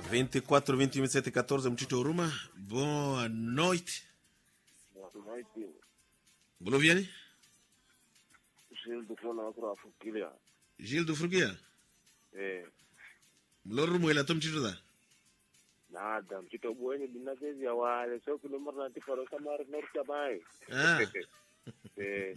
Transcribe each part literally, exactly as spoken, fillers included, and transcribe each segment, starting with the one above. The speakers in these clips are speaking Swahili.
vinte e quatro, vinte e um, vinte e sete, catorze, Mtito Huruma. Boa noite. Boa noite. Bolo vieni? Gilles do Fona Akura Fukilia. Gilles do Frugia? Eh. Mloro mwela to Mtito da? Nada, Mtito Bwenye binazezi ya wale. So kilo marna ntifaro samari norta bai. Ah. Eh.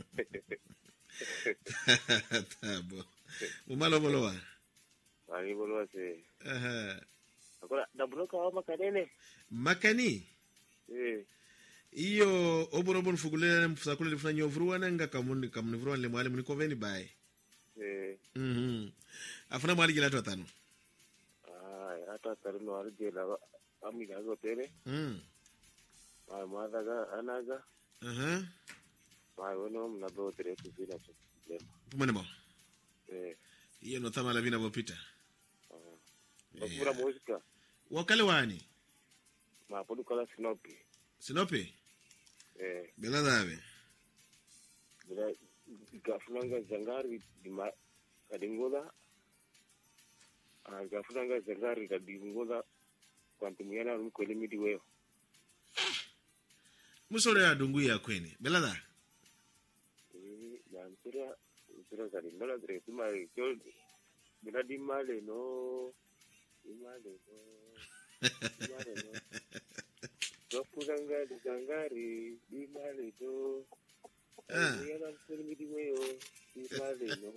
Tabo. Umalo bolo wa? Wani bolo wa se. Aha. Akura, dabroka wa makanene? Makani? Eh. Iyo oborobon fugule mfusakule lifuna nyovruwa nanga kamundi kamunivruwa nile mwale muniko veni bae. Eh. Mhm. Afuna mwali gila tuatano. Ah, ata tarino wali gila amina gotere. Mhm. Mai madaga anaga. Aha. Mai wono mnago tere kufina chukilema. Pumane mo? Eh. Iyo no tama la vina bopita. Ah. Bakura muzika. Wakale wani? Ma podu kala Sinopi. Sinopi? Eh. Bela dave? Bela gafunanga zangari dima kadingola. Ah, gafunanga zangari kadingola kwantu miyana rumko limiti weo. Musore ya dungu ya kweni. Bela da? Eh, ya mpira mpira kadingola dre tuma kyo bela dimale no dimale no dimale no gafunanga zangari dimale no. Ah. Miyana rumko limiti weo dimale no.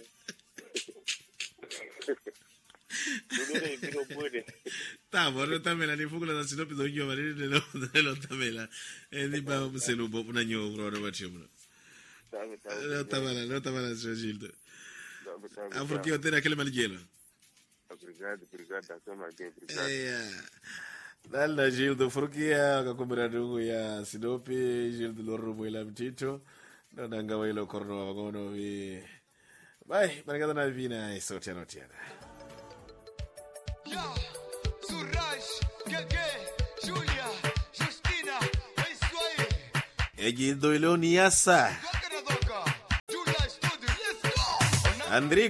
Nune mpiro bwede. Tabo, no tamela ni fugula za Sinopi zo nyo mariri nelo nelo tamela. E ni ba mselu bo na nyo bro no bachimu. Sabe, sabe. No tamela, no tamela sio Gildo. Sabe, sabe. Afrokio tena kile maligelo. Obrigado, obrigado, akama ke, obrigado. Eya. Dalla Gildo Frukia akakumbira dungu ya Sinopi, Gildo Lorumo ila Mtito. No nanga wailo korno wagono vi. Bye, barikada na vina sauti anotiana. Ya, Suraj, Gege, Julia, Justina, Iswail. Egildo Iloniasa. Julia Studio, let's go. Andri